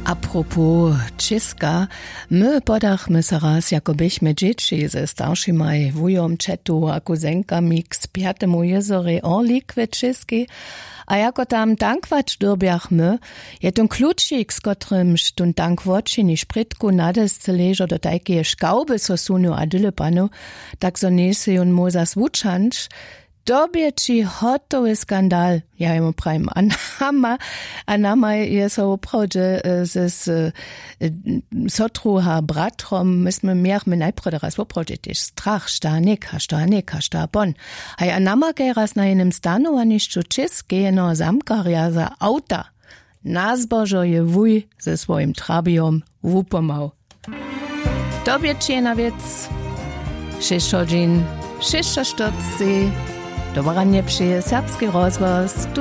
Apropos Česka, my podachmy se raz, jako byśmy dzieci ze starszymaj wujom, czetu a kuzenkami k spiatemu jezory Orlikwe Česky, a jako tam dankwać dorbiachmy, je ten kluczyk, z którym ten dankwoczyni szprytku nadesce leżo do tajkie szkauby so sunu a dyle panu, tak so nese jon mozas wuczanč, dobie ci hotowy skandal. Ja jemu prajem, a nama je so oprawdźe z sotruha bratrom, myśmy miachmy najprve raz oprawdźe też strach, sztanik, a bon. A nama raz na jenym stanu, a niszczu česky, no zamkarja za auta. Nazbożo je wuj ze swoim trabiom wupomał. Dobie ci na wiec, 6 godzin, 6 sztocy, dobranie przyje serbski rozwoz.